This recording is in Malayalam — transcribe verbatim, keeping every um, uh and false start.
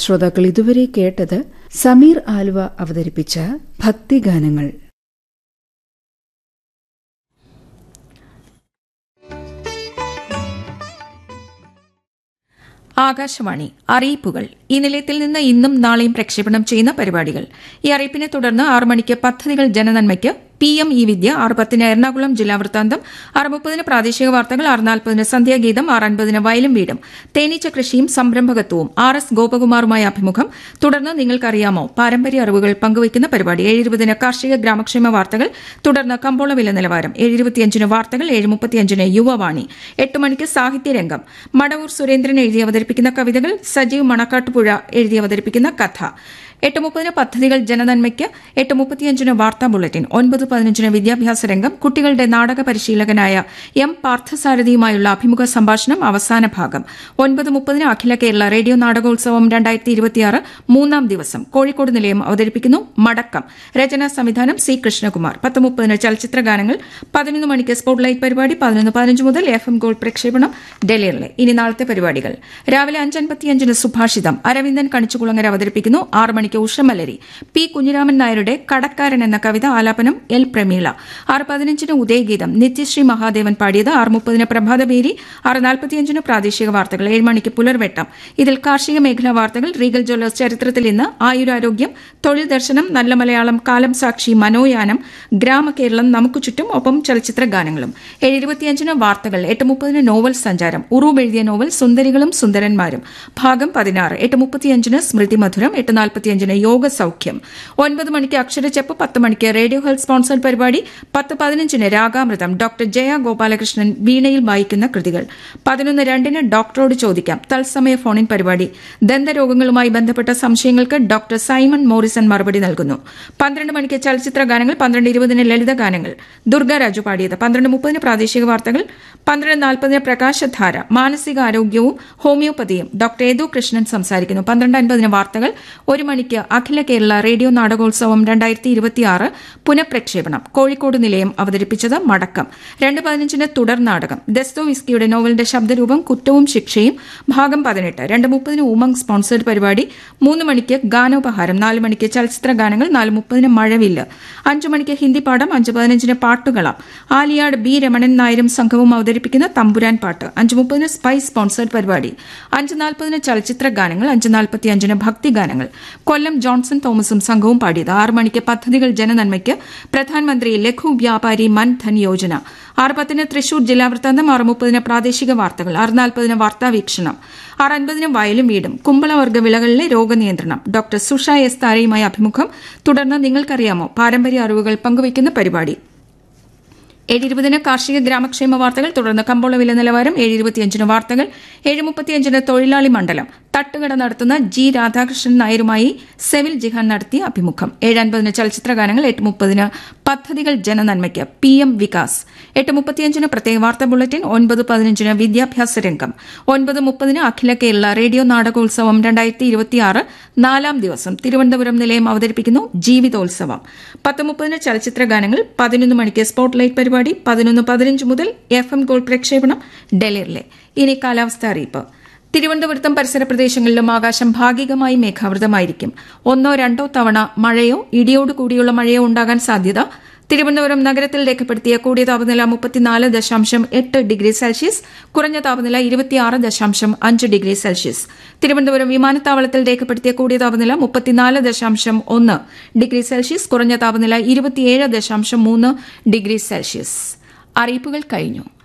ശ്രോതാക്കൾ ഇതുവരെ കേട്ടത് സമീർ ആലുവ അവതരിപ്പിച്ച ഭക്തിഗാനങ്ങൾ. ആകാശവാണി അറിയിപ്പുകൾ. ഈ നിലയത്തിൽ നിന്ന് ഇന്നും നാളെയും പ്രക്ഷേപണം ചെയ്യുന്ന പരിപാടികൾ. ഈ അറിയിപ്പിനെ തുടർന്ന് ആറ് മണിക്ക് പദ്ധതികൾ ജനനന്മയ്ക്ക് പി എം ഇ വിദ്യ, ആറ് പത്തിന് എറണാകുളം ജില്ലാ വൃത്താന്തം, ആറ് മുപ്പതിന് പ്രാദേശിക വാർത്തകൾ, ആറ് നാൽപ്പതിന് സന്ധ്യാഗീതം, ആറ് അൻപതിന് വയലും വീടും, തേനീച്ച കൃഷിയും സംരംഭകത്വവും, ആർ എസ് ഗോപകുമാറുമായി അഭിമുഖം. തുടർന്ന് നിങ്ങൾക്കറിയാമോ പാരമ്പര്യ അറിവുകൾ പങ്കുവയ്ക്കുന്ന പരിപാടി. ഏഴ് ഇരുപതിന് കാർഷിക ഗ്രാമക്ഷേമ വാർത്തകൾ, തുടർന്ന് കമ്പോള വില നിലവാരം. ഏഴ് ഇരുപത്തിയഞ്ചിന് വാർത്തകൾ, ഏഴ് മുപ്പത്തിയഞ്ചിന് യുവവാണി. എട്ട് മണിക്ക് സാഹിത്യരംഗം. മടവൂർ സുരേന്ദ്രൻ എഴുതി അവതരിപ്പിക്കുന്ന കവിതകൾ, സജീവ് മണക്കാട്ടുപുഴ എഴുതി അവതരിപ്പിക്കുന്ന കഥ. എട്ട് മുപ്പതിന് പദ്ധതികൾ ജനനന്മയ്ക്ക്, എട്ട് മുപ്പത്തിയഞ്ചിന് വാർത്താ ബുള്ളറ്റിൻ, ഒൻപത് പതിനഞ്ചിന് വിദ്യാഭ്യാസ രംഗം. കുട്ടികളുടെ നാടക പരിശീലകനായ എം പാർത്ഥസാരഥിയുമായുള്ള അഭിമുഖ സംഭാഷണം അവസാന ഭാഗം. ഒൻപത് മുപ്പതിന് അഖില കേരള റേഡിയോ നാടകോത്സവം രണ്ടായിരത്തി ഇരുപത്തിയാറ് മൂന്നാം ദിവസം കോഴിക്കോട് നിലയം അവതരിപ്പിക്കുന്നു മടക്കം. രചനാ സംവിധാനം സി കൃഷ്ണകുമാർ. പത്ത് മുപ്പതിന് ചലച്ചിത്ര ഗാനങ്ങൾ. പതിനൊന്ന് മണിക്ക് സ്പോട്ട്ലൈറ്റ് പരിപാടി. പതിനൊന്ന് പതിനഞ്ച് മുതൽ എഫ് എം ഗോൾഡ് പ്രക്ഷേപണം ഡൽഹിയിലെ. ഇനി നാളത്തെ പരിപാടികൾ. രാവിലെ അഞ്ചൻപത്തിയഞ്ചിന് സുഭാഷിതം, അരവിന്ദൻ കണിച്ചുകുളങ്ങര അവതരിപ്പിക്കുന്നു. ആറ് മണിക്ക് ഉഷമലരി, പി കുഞ്ഞിരാമൻ നായരുടെ കടക്കാരൻ എന്ന കവിത ആലാപനം എൽ പ്രമീള. ആറ് പതിനഞ്ചിന് ഉദയഗീതം, നിത്യശ്രീ മഹാദേവൻ പാടിയത്. ആറ് മുപ്പതിന് പ്രഭാതപേരി. ആറ് നാൽപ്പത്തിയഞ്ചിന് പ്രാദേശിക വാർത്തകൾ. ഏഴ് മണിക്ക് പുലർവെട്ടം. ഇതിൽ കാർഷിക മേഖലാ വാർത്തകൾ, റീഗൽ ജ്വല്ലേഴ്സ് ചരിത്രത്തിൽ ഇന്ന്, ആയുരാരോഗ്യം, തൊഴിൽ ദർശനം, നല്ല മലയാളം, കാലം സാക്ഷി, മനോയാനം, ഗ്രാമകേരളം, നമുക്ക് ചുറ്റും, ഒപ്പം ചലച്ചിത്ര ഗാനങ്ങളും. ഏഴ് ഇരുപത്തിയഞ്ചിന് വാർത്തകൾ. എട്ട് മുപ്പതിന് നോവൽ സഞ്ചാരം, ഉറൂബ് എഴുതിയ നോവൽ സുന്ദരികളും സുന്ദരന്മാരും ഭാഗം പതിനാറ്. എട്ട് മുപ്പത്തിയഞ്ചിന് സ്മൃതി മധുരം. എട്ട് നാൽപ്പത്തിയഞ്ചിന് യോഗ സൌഖ്യം. ഒൻപത് മണിക്ക് അക്ഷരച്ചെപ്പ്. പത്ത് മണിക്ക് റേഡിയോ ഹെൽത്ത് സ്പോൺസർഡ് പരിപാടി. പത്ത് പതിനഞ്ചിന് രാഗാമൃതം, ഡോക്ടർ ജയ ഗോപാലകൃഷ്ണൻ വീണയിൽ വായിക്കുന്ന കൃതികൾ. പതിനൊന്ന് രണ്ടിന് ഡോക്ടറോട് ചോദിക്കാം, തത്സമയ ഫോണിൻ പരിപാടി. ദന്തരോഗങ്ങളുമായി ബന്ധപ്പെട്ട സംശയങ്ങൾക്ക് ഡോക്ടർ സൈമൺ മോറിസൺ മറുപടി നൽകുന്നു. പന്ത്രണ്ട് മണിക്ക് ചലച്ചിത്ര ഗാനങ്ങൾ. പന്ത്രണ്ട് ഇരുപതിന് ലളിത ഗാനങ്ങൾ, ദുർഗ രാജു പാടിയത്. പന്ത്രണ്ട് മുപ്പതിന് പ്രാദേശിക വാർത്തകൾ. പന്ത്രണ്ട് നാൽപ്പതിന് പ്രകാശധാര, മാനസികാരോഗ്യവും ഹോമിയോപ്പതിയും, ഡോക്ടർ ഏതു കൃഷ്ണൻ സംസാരിക്കുന്നു. പന്ത്രണ്ട് അൻപതിന് വാർത്തകൾ. ഒരു മണിക്ക് അഖില കേരള റേഡിയോ നാടകോത്സവം രണ്ടായിരത്തി ഇരുപത്തിയാറ് പുനഃപ്രക്ഷേപണം, കോഴിക്കോട് നിലയം അവതരിപ്പിച്ചത് മടക്കം. രണ്ട് പതിനഞ്ചിന് തുടർ നാടകം, ദസ്തോവിസ്കിയുടെ നോവലിന്റെ ശബ്ദരൂപം കുറ്റവും ശിക്ഷയും ഭാഗം പതിനെട്ട്. രണ്ട് മുപ്പതിന് ഉമംഗ് സ്പോൺസേഡ് പരിപാടി. മൂന്ന് മണിക്ക് ഗാനോപഹാരം. നാല് മണിക്ക് ചലച്ചിത്ര ഗാനങ്ങൾ. നാല് മുപ്പതിന് മഴവില്ല്. അഞ്ചു മണിക്ക് ഹിന്ദി പാഠം. അഞ്ച് പതിനഞ്ചിന് പാട്ടുകളാം, ആലിയാട് ബി രമണൻ നായരും സംഘവും അവതരിപ്പിക്കുന്ന തമ്പുരാൻ പാട്ട്. അഞ്ച് മുപ്പതിന് സ്പൈസ് സ്പോൺസേഡ് പരിപാടി. അഞ്ച് നാൽപ്പതിന് ചലച്ചിത്ര ഗാനങ്ങൾ. അഞ്ച് നാൽപ്പത്തിയഞ്ചിന് ഭക്തിഗാനങ്ങൾ, കൊല്ലം ജോൺസൺ തോമസും സംഘവും പാടിയത്. ആറ് മണിക്ക് പദ്ധതികൾ ജനനന്മയ്ക്ക്, പ്രധാനമന്ത്രി ലഘു വ്യാപാരി മൻധൻ യോജന. ആറ് പത്തിന് തൃശൂർ ജില്ലാ വൃത്താന്തം. ആറ് മുപ്പതിന് പ്രാദേശിക വാർത്തകൾ. ആറ് നാൽപ്പതിന് വാർത്താവീക്ഷണം. ആറ് അൻപതിന് വയലും വീടും, കുമ്പളവർഗ്ഗ വിളകളിലെ രോഗനിയന്ത്രണം, ഡോക്ടർ സുഷ എസ് താരയുമായി അഭിമുഖം. തുടർന്ന് നിങ്ങൾക്കറിയാമോ പാരമ്പര്യ അറിവുകൾ പങ്കുവയ്ക്കുന്ന പരിപാടി. ഏഴ് ഇരുപതിന് കാർഷിക ഗ്രാമക്ഷേമ വാർത്തകൾ. തുടർന്ന് കമ്പോള വില നിലവാരം. ഏഴ് ഇരുപത്തിയഞ്ചിന് വാർത്തകൾ. ഏഴ് മുപ്പത്തിയഞ്ചിന് തൊഴിലാളി മണ്ഡലം, തട്ടുകട നടത്തുന്ന ജി രാധാകൃഷ്ണൻ നായരുമായി സെവിൽ ജിഹാൻ നടത്തിയ അഭിമുഖം. ഏഴ് അൻപതിന് ചലച്ചിത്ര ഗാനങ്ങൾ. എട്ട് മുപ്പതിന് പദ്ധതികൾ ജനനന്മയ്ക്ക്, പി എം വികാസ്. എട്ട് മുപ്പത്തിയഞ്ചിന് പ്രത്യേക വാർത്താ ബുള്ളറ്റിൻ. ഒൻപത് പതിനഞ്ചിന് വിദ്യാഭ്യാസ രംഗം. ഒൻപത് മുപ്പതിന് അഖില കേരള റേഡിയോ നാടകോത്സവം രണ്ടായിരത്തി ഇരുപത്തിയാറ് നാലാം ദിവസം തിരുവനന്തപുരം നിലയം അവതരിപ്പിക്കുന്നു ജീവിതോത്സവം. പത്ത് മുപ്പതിന് ചലച്ചിത്ര ഗാനങ്ങൾ. പതിനൊന്ന് മണിക്ക് സ്പോട്ട്ലൈറ്റ് പരിപാടി. പതിനൊന്ന് പതിനഞ്ച് മുതൽ എഫ് എം ഗോൾഡ് പ്രക്ഷേപണം ഡൽഹിയിലെ. ഇനി കാലാവസ്ഥ അറിയിപ്പ്. തിരുവനന്തപുരത്തും പരിസര പ്രദേശങ്ങളിലും ആകാശം ഭാഗികമായി മേഘാവൃതമായിരിക്കും. ഒന്നോ രണ്ടോ തവണ മഴയോ ഇടിയോട് കൂടിയുള്ള മഴയോ ഉണ്ടാകാൻ സാധ്യത. തിരുവനന്തപുരം നഗരത്തിൽ രേഖപ്പെടുത്തിയ കൂടിയ താപനില മുപ്പത്തിനാല് ദശാംശം എട്ട് ഡിഗ്രി സെൽഷ്യസ്, കുറഞ്ഞ താപനില ഇരുപത്തിയാറ് ദശാംശം അഞ്ച് ഡിഗ്രി സെൽഷ്യസ്. തിരുവനന്തപുരം വിമാനത്താവളത്തിൽ രേഖപ്പെടുത്തിയ കൂടിയ താപനില മുപ്പത്തിനാല് ദശാംശം ഒന്ന് ഡിഗ്രി സെൽഷ്യസ്, കുറഞ്ഞ താപനില ഇരുപത്തിയേഴ് ദശാംശം മൂന്ന് ഡിഗ്രി സെൽഷ്യസ്. അറിയിപ്പുകൾ കഴിഞ്ഞു.